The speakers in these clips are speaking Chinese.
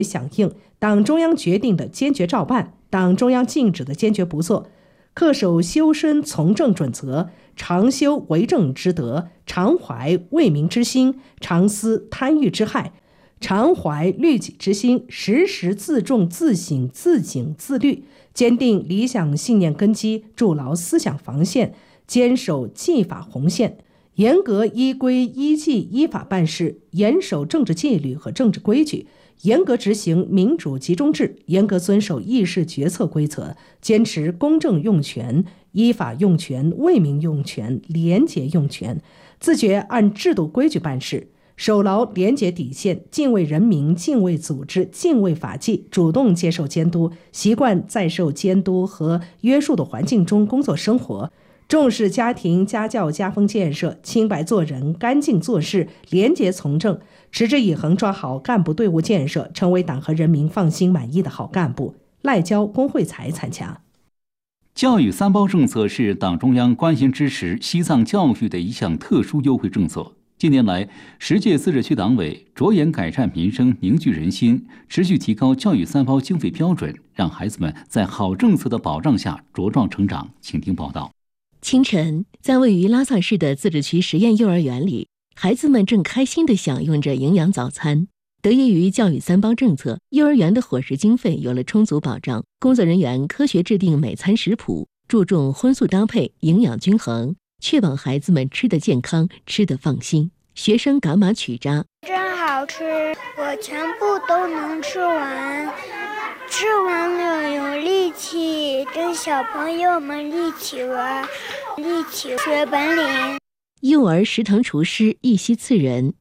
响应党中央决定的坚决照办，党中央禁止的坚决不做，恪守修身从政准则，常修为政之德，常怀为民之心，常思贪欲之害，常怀律己之心，时时自重自省自警自律，坚定理想信念根基，筑牢思想防线，坚守纪法红线，严格依规依纪依法办事，严守政治纪律和政治规矩，严格执行民主集中制，严格遵守议事决策规则，坚持公正用权、依法用权、为民用权、廉洁用权，自觉按制度规矩办事，守牢廉洁底线，敬畏人民、敬畏组织、敬畏法纪，主动接受监督，习惯在受监督和约束的环境中工作生活，重视家庭、家教、家风建设，清白做人、干净做事、廉洁从政，持之以恒抓好干部队伍建设，成为党和人民放心满意的好干部。赖娇、龚慧才参加。 教育三包政策是党中央关心支持西藏教育的一项特殊优惠政策。近年来，10届自治区党委着眼改善民生、凝聚人心，持续提高教育三包经费标准，让孩子们在好政策的保障下茁壮成长。请听报道。 清晨，在位于拉萨市的自治区实验幼儿园里，孩子们正开心地享用着营养早餐。得益于教育三包政策，幼儿园的伙食经费有了充足保障，工作人员科学制定每餐食谱，注重荤素搭配、营养均衡，确保孩子们吃得健康、吃得放心。学生伽马曲扎， 真好吃，我全部都能吃完，吃完了有力气跟小朋友们一起玩，一起学本领。 幼儿食堂厨师一西次人，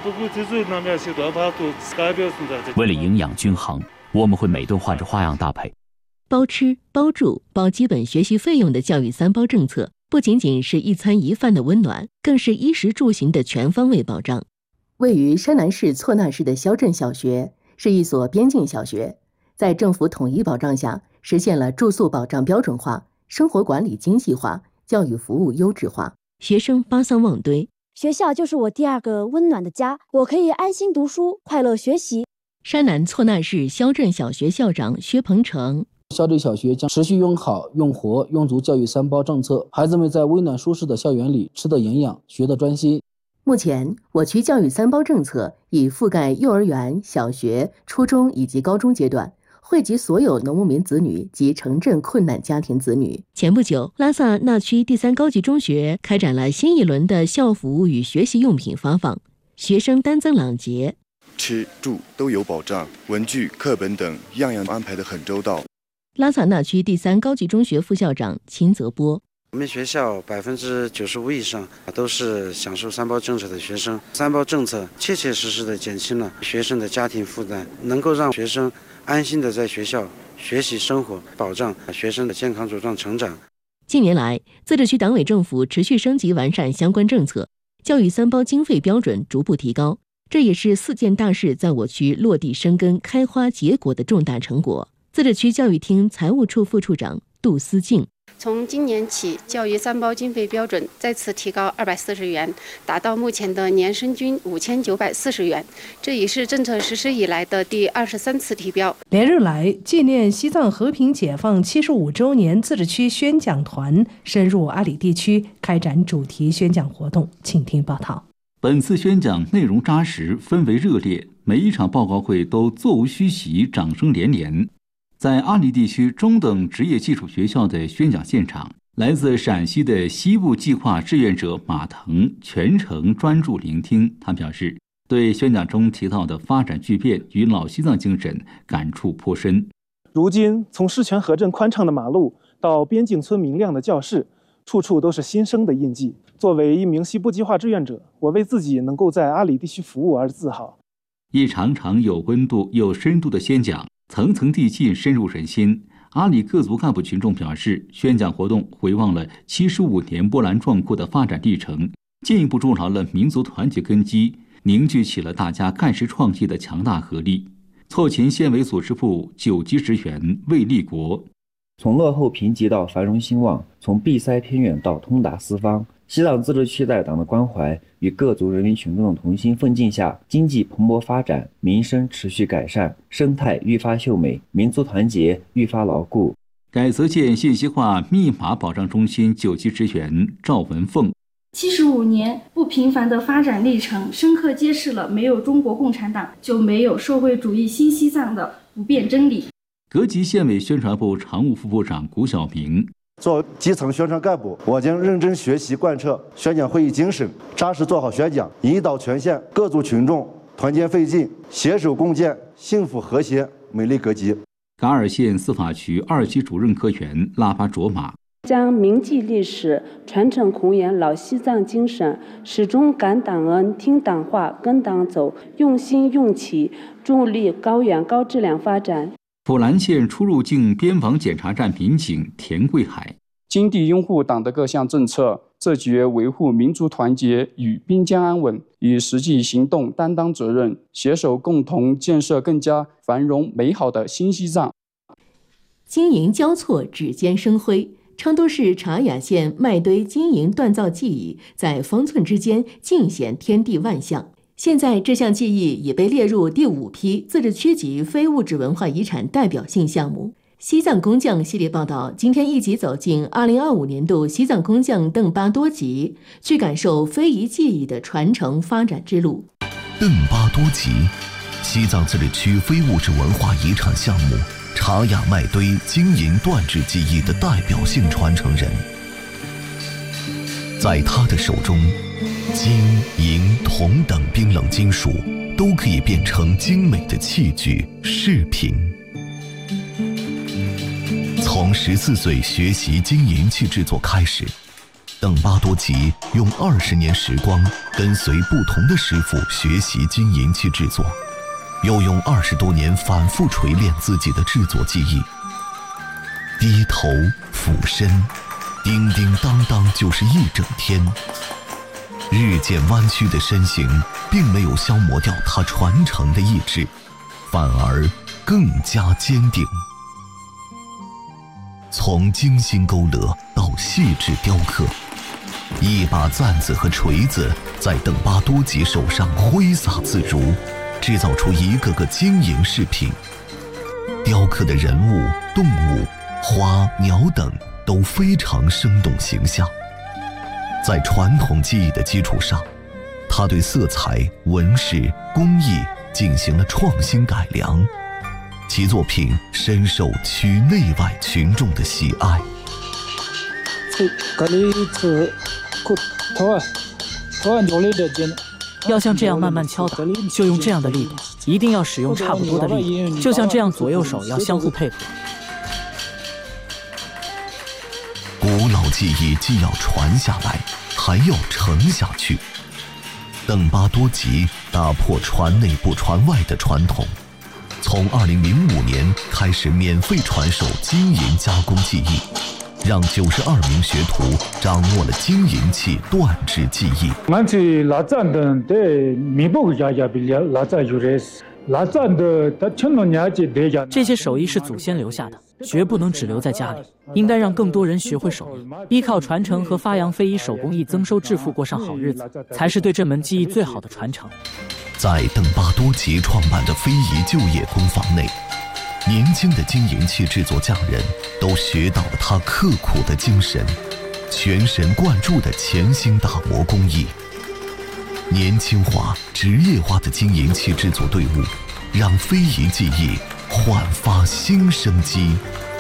为了营养均衡，我们会每顿换着花样搭配。 包吃、包住、包基本学习费用的教育三包政策，不仅仅是一餐一饭的温暖，更是衣食住行的全方位保障。位于山南市错那市的肖镇小学是一所边境小学，在政府统一保障下，实现了住宿保障标准化、生活管理精细化、教育服务优质化。学生巴桑望堆， 学校就是我第二个温暖的家，我可以安心读书，快乐学习。 山南错那市肖镇小学校长薛鹏程， 肖镇小学将持续用好、用活、用足教育三包政策，孩子们在温暖舒适的校园里吃得营养，学得专心。 目前，我区教育三包政策已覆盖幼儿园、小学、初中以及高中阶段，惠及所有农牧民子女及城镇困难家庭子女。前不久，拉萨那区第3高级中学开展了新一轮的校服与学习用品发放，学生单增朗捷， 吃住都有保障，文具、课本等样样安排得很周到。 拉萨那区第3高级中学副校长秦泽波， 我们学校95%以上都是享受三包政策的学生，三包政策切切实实地减轻了学生的家庭负担，能够让学生安心地在学校学习生活，保障学生的健康茁壮成长。 近年来，自治区党委政府持续升级完善相关政策，教育三包经费标准逐步提高，这也是4件大事在我区落地生根、开花结果的重大成果。自治区教育厅财务处副处长杜思静， 从今年起，教育三包经费标准再次提高240元，达到目前的年生均5940元，这已是政策实施以来的第23次提标。 连日来，纪念西藏和平解放75周年自治区宣讲团深入阿里地区开展主题宣讲活动，请听报道。 本次宣讲内容扎实，氛围热烈，每一场报告会都座无虚席，掌声连连。在阿里地区中等职业技术学校的宣讲现场，来自陕西的西部计划志愿者马腾全程专注聆听。他表示，对宣讲中提到的发展巨变与老西藏精神感触颇深。 如今，从狮泉河镇宽敞的马路到边境村明亮的教室，处处都是新生的印记。作为一名西部计划志愿者，我为自己能够在阿里地区服务而自豪。 一场场有温度又深度的宣讲，层层递进，深入人心。阿里各族干部群众表示，宣讲活动回望了75年波澜壮阔的发展历程，进一步筑牢了民族团结根基，凝聚起了大家干事创业的强大合力。错勤县委组织部9级职员魏立国， 从落后贫瘠到繁荣兴旺，从闭塞偏远到通达四方， 西藏自治区在党的关怀与各族人民群众的同心奋进下，经济蓬勃发展，民生持续改善，生态愈发秀美，民族团结愈发牢固。 改则县信息化密码保障中心9级职员赵文凤 ，75年不平凡的发展历程，深刻揭示了没有中国共产党就没有社会主义新西藏的不变真理。 格吉县委宣传部常务副部长古晓明， 作为基层宣传干部，我将认真学习贯彻宣讲会议精神，扎实做好宣讲，引导全县各族群众团结费劲，携手共建幸福和谐美丽格吉。 噶尔县司法局2级主任科员拉巴卓玛， 将铭记历史，传承弘扬老西藏精神，始终感党恩、听党话、跟党走，用心用气，助力高远高质量发展。 普兰县出入境边防检查站民警田贵海， 坚定拥护党的各项政策，自觉维护民族团结与边疆安稳，以实际行动担当责任，携手共同建设更加繁荣美好的新西藏。 金银交错，指尖生辉。成都市察雅县麦堆金银锻造技艺在方寸之间尽显天地万象。现在这项技艺已被列入第5批自治区级非物质文化遗产代表性项目。西藏工匠系列报道今天一起走进2025年度西藏工匠邓巴多吉，去感受非遗技艺的传承发展之路。 邓巴多吉，西藏自治区非物质文化遗产项目察雅麦堆金银锻制技艺的代表性传承人。在他的手中，金、银、铜等冰冷金属都可以变成精美的器具饰品。从14岁学习金银器制作开始，邓巴多吉用20年时光跟随不同的师傅学习金银器制作，又用20多年反复锤炼自己的制作技艺。低头俯身，叮叮当当就是一整天。日渐弯曲的身形并没有消磨掉他传承的意志，反而更加坚定。从精心勾勒到细致雕刻，一把钻子和锤子在邓巴多吉手上挥洒自如，制造出一个个金银饰品。雕刻的人物、动物、花、鸟等都非常生动形象。在传统技艺的基础上，他对色彩、纹饰、工艺进行了创新改良，其作品深受区内外群众的喜爱。 要像这样慢慢敲打，就用这样的力度，一定要使用差不多的力度，就像这样左右手要相互配合。 古老技艺既要传下来，还要承下去。邓巴多吉打破传内不传外的传统，从2005年开始免费传授金银加工技艺，让92名学徒掌握了金银器锻制技艺。 这些手艺是祖先留下的，绝不能只留在家里，应该让更多人学会手艺，依靠传承和发扬非遗手工艺，增收致富，过上好日子，才是对这门技艺最好的传承。 在邓巴多吉创办的非遗就业工坊内，年轻的金银器制作匠人都学到了他刻苦的精神，全神贯注的潜心打磨工艺。年轻化、职业化的金银器制作队伍，让非遗技艺焕发新生机。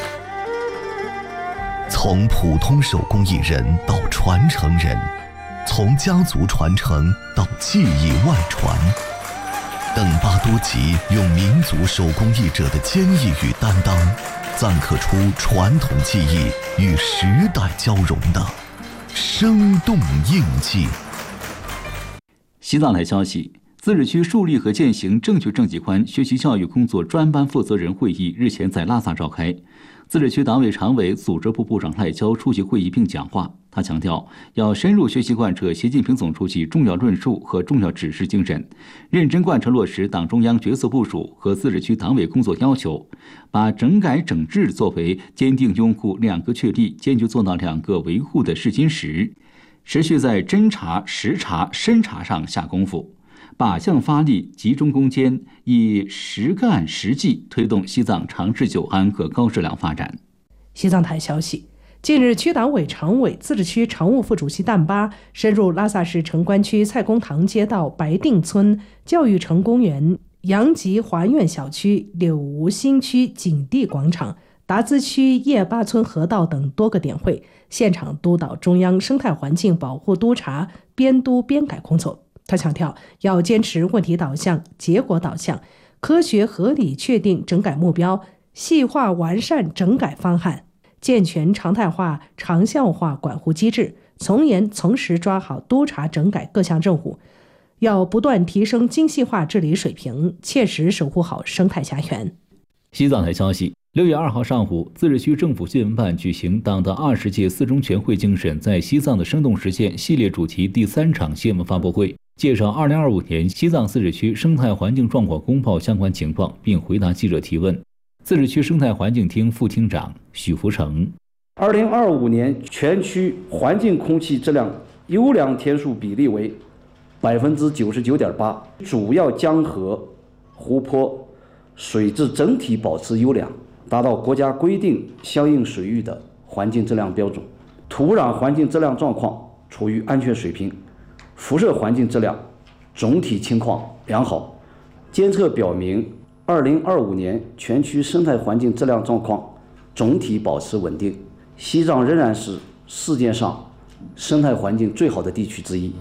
从普通手工艺人到传承人，从家族传承到技艺外传，邓巴多吉用民族手工艺者的坚毅与担当，錾刻出传统技艺与时代交融的生动印记。 西藏台消息，自治区树立和践行正确政绩观学习教育工作专班负责人会议日前在拉萨召开。自治区党委常委、组织部部长赖娇出席会议并讲话。他强调，要深入学习贯彻习近平总书记重要论述和重要指示精神，认真贯彻落实党中央决策部署和自治区党委工作要求，把整改整治作为坚定拥护两个确立、坚决做到两个维护的试金石。 持续在侦查、实查、深查上下功夫，靶向发力，集中攻坚，以实干实际推动西藏长治久安和高质量发展。 西藏台消息，近日，区党委常委、自治区常务副主席旦巴深入拉萨市城关区蔡公堂街道白定村、教育城公园、杨集华苑小区、柳吴新区景地广场、达孜区叶巴村河道等多个点会，现场督导中央生态环境保护督察边督边改工作。他强调，要坚持问题导向、结果导向，科学合理确定整改目标，细化完善整改方案，健全常态化、长效化管护机制，从严从实抓好督查整改各项任务。要不断提升精细化治理水平，切实守护好生态家园。 西藏台消息，6月2号上午，自治区政府新闻办举行党的20届四中全会精神在西藏的生动实践系列主题第3场新闻发布会，介绍2025年西藏自治区生态环境状况公报相关情况，并回答记者提问。自治区生态环境厅副厅长许福成 ，2025年全区环境空气质量优良天数比例为99.8%，主要江河、湖泊水质整体保持优良，达到国家规定相应水域的环境质量标准。土壤环境质量状况处于安全水平，辐射环境质量总体情况良好。监测表明，2025年全区生态环境质量状况总体保持稳定，西藏仍然是世界上生态环境最好的地区之一。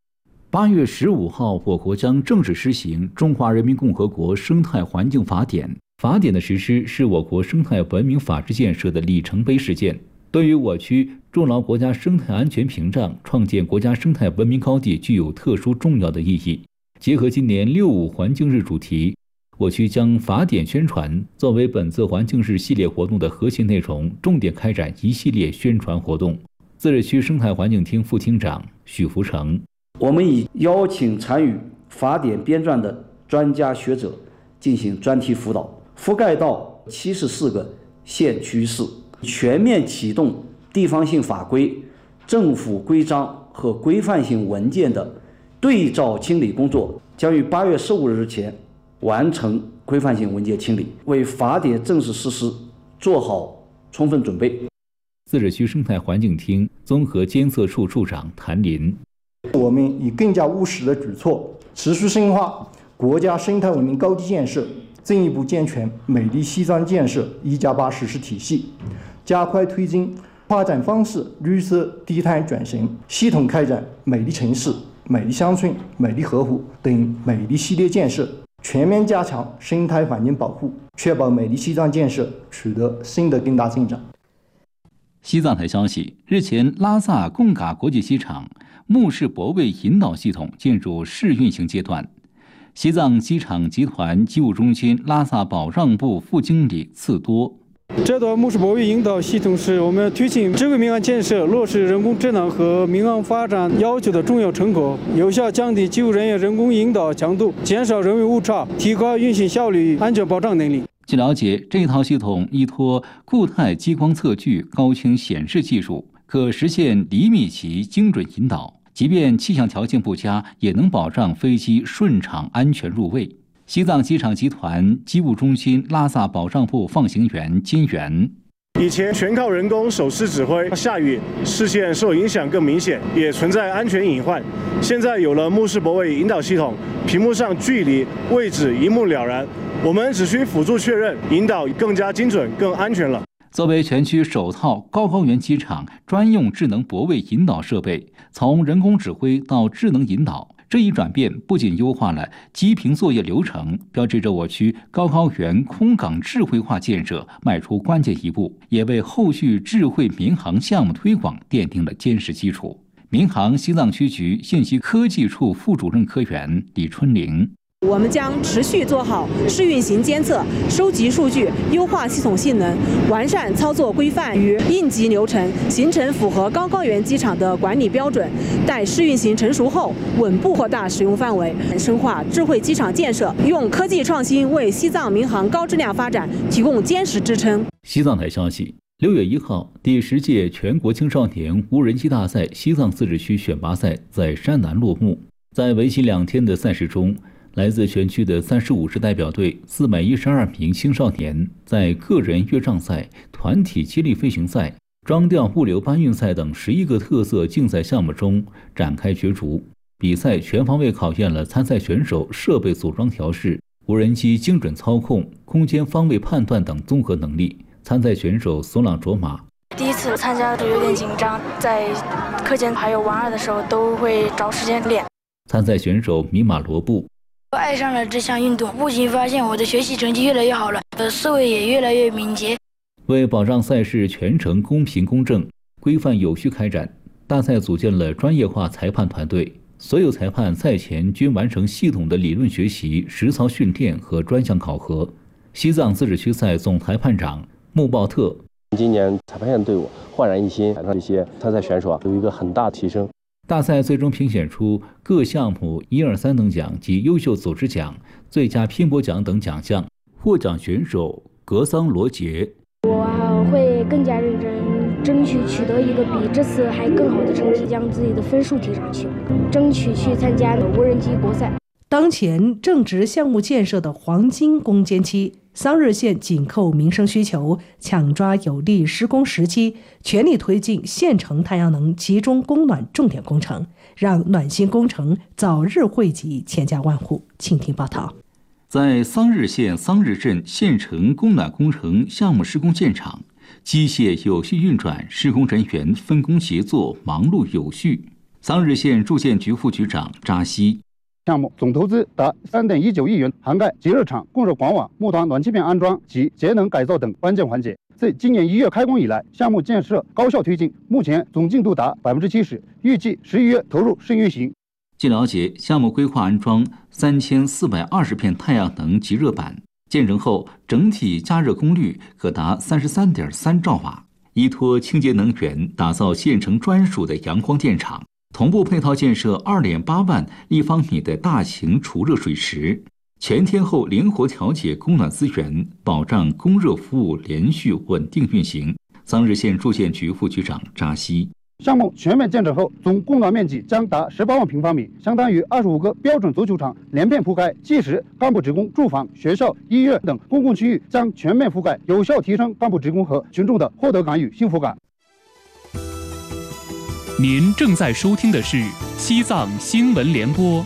8月15号，我国将正式施行《中华人民共和国生态环境法典》。法典的实施是我国生态文明法治建设的里程碑事件，对于我区筑牢国家生态安全屏障、创建国家生态文明高地具有特殊重要的意义。结合今年6·5环境日主题，我区将法典宣传作为本次环境日系列活动的核心内容，重点开展一系列宣传活动。自治区生态环境厅副厅长许福成， 我们已邀请参与法典编撰的专家学者进行专题辅导，覆盖到74个县区市，全面启动地方性法规、政府规章和规范性文件的对照清理工作，将于8月15日前完成规范性文件清理，为法典正式实施做好充分准备。 自治区生态环境厅综合监测处处长谭林， 我们以更加务实的举措，持续深化国家生态文明高地建设，进一步健全美丽西藏建设1+8实施体系，加快推进发展方式绿色低碳转型，系统开展美丽城市、美丽乡村、美丽河湖等美丽系列建设，全面加强生态环境保护，确保美丽西藏建设取得新的更大进展。 西藏台消息，日前拉萨贡嘎国际机场目视泊位引导系统进入试运行阶段。西藏机场集团机务中心拉萨保障部副经理次多， 这段目视泊位引导系统是我们推进智慧民航建设、落实人工智能和民航发展要求的重要成果，有效降低机务人员人工引导强度，减少人为误差，提高运行效率、安全保障能力。 据了解，这套系统依托固态激光测距高清显示技术，可实现厘米级精准引导，即便气象条件不佳，也能保障飞机顺畅安全入位。西藏机场集团机务中心拉萨保障部放行员金源， 以前全靠人工手势指挥，下雨视线受影响更明显，也存在安全隐患。现在有了目视泊位引导系统，屏幕上距离、位置一目了然，我们只需辅助确认，引导更加精准、更安全了。 作为全区首套高高原机场专用智能泊位引导设备，从人工指挥到智能引导，这一转变不仅优化了机坪作业流程，标志着我区高原空港智慧化建设迈出关键一步，也为后续智慧民航项目推广奠定了坚实基础。民航西藏区局信息科技处副主任科员李春玲， 我们将持续做好试运行监测，收集数据，优化系统性能，完善操作规范与应急流程，形成符合高原机场的管理标准。待试运行成熟后，稳步扩大使用范围，深化智慧机场建设，用科技创新为西藏民航高质量发展提供坚实支撑。 西藏台消息， 6月1号，第10届全国青少年无人机大赛西藏自治区选拔赛在山南落幕。在为期2天的赛事中，来自全区的35支代表队412名青少年在个人越障赛、团体接力飞行赛、装吊物流搬运赛等11个特色竞赛项目中展开角逐。比赛全方位考验了参赛选手设备组装调试、无人机精准操控、空间方位判断等综合能力。参赛选手索朗卓玛： 第一次参加就有点紧张，在课间还有玩儿的时候都会找时间练。 参赛选手米马罗布： 我爱上了这项运动，不仅发现我的学习成绩越来越好了，思维也越来越敏捷。 为保障赛事全程公平公正、规范有序开展，大赛组建了专业化裁判团队，所有裁判赛前均完成系统的理论学习、实操训练和专项考核。西藏自治区赛总裁判长穆鲍特： 今年裁判员队伍焕然一新，让这些参赛选手有一个很大提升。 大赛最终评选出各项目1、2、3等奖及优秀组织奖、最佳拼搏奖等奖项。获奖选手格桑罗杰： 我会更加认真，争取取得一个比这次还更好的成绩，将自己的分数提上去，争取去参加无人机国赛。 当前正值项目建设的黄金攻坚期，桑日县紧扣民生需求，抢抓有利施工时机，全力推进县城太阳能集中供暖重点工程，让暖心工程早日惠及千家万户。请听报道。 在桑日县桑日镇县城供暖工程项目施工现场，机械有序运转，施工人员分工协作，忙碌有序。桑日县住建局副局长扎西： 项目总投资达3.19亿元，涵盖集热厂、供热管网、木团暖气片安装及节能改造等关键环节。自今年1月开工以来，项目建设高效推进，目前总进度达70%，预计11月投入试运行。 据了解，项目规划安装3420片太阳能集热板，建成后整体加热功率可达33.3兆瓦，依托清洁能源打造县城专属的阳光电厂。同步配套建设2.8万立方米的大型储热水池，全天候灵活调节供暖资源，保障供热服务连续稳定运行。桑日县住建局副局长扎西： 项目全面建成后，总供暖面积将达18万平方米，相当于25个标准足球场连片铺开。届时，干部职工住房、学校、医院等公共区域将全面覆盖，有效提升干部职工和群众的获得感与幸福感。 您正在收听的是西藏新闻联播。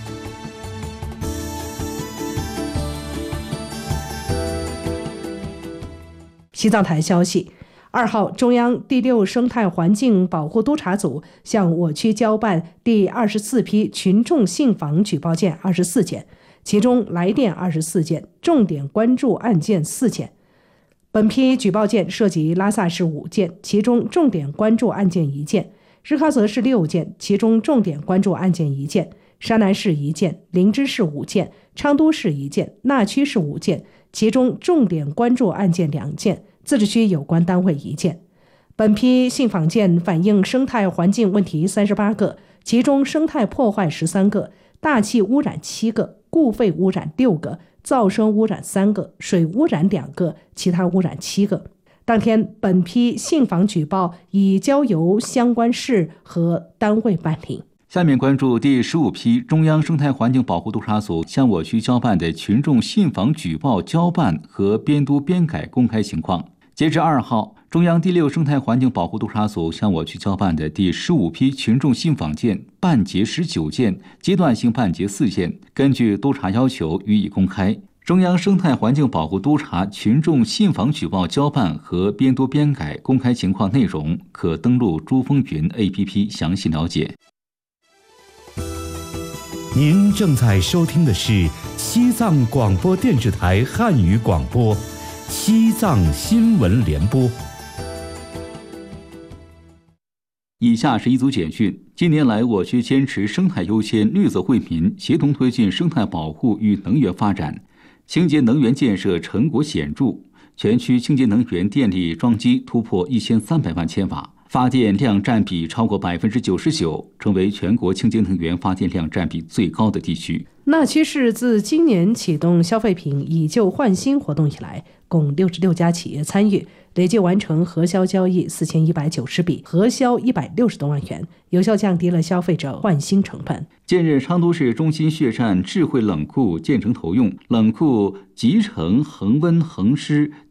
西藏台消息，2号，中央第6生态环境保护督察组向我区交办第24批群众信访举报件24件，其中来电24件，重点关注案件4件。本批举报件涉及拉萨市5件，其中重点关注案件1件；日喀则市6件，其中重点关注案件1件；山南市1件，林芝市5件，昌都市1件，那曲市5件，其中重点关注案件2件，自治区有关单位1件。本批信访件反映生态环境问题38个，其中生态破坏13个，大气污染7个，固废污染6个，噪声污染3个，水污染2个，其他污染7个。当天，本批信访举报已交由相关市和单位办理。 下面关注第15批中央生态环境保护督察组向我区交办的群众信访举报交办和编督编改公开情况。截至2号，中央第6生态环境保护督察组向我区交办的第15批群众信访件办结19件，阶段性办结4件，根据督察要求予以公开。中央生态环境保护督察群众信访举报交办和编督编改公开情况内容，可登录珠风云 APP 详细了解。 您正在收听的是西藏广播电视台汉语广播，西藏新闻联播。 以下是一组简讯。近年来，我区坚持生态优先、绿色惠民，协同推进生态保护与能源发展。清洁能源建设成果显著，全区清洁能源电力装机突破1300万千瓦， 发电量占比超过99%，成为全国清洁能源发电量占比最高的地区。 那曲市自今年启动消费品以旧换新活动以来，共66家企业参与，累计完成核销交易4190笔，核销160多万元，有效降低了消费者换新成本。 近日，昌都市中心血站智慧冷库建成投用，冷库集成恒温恒湿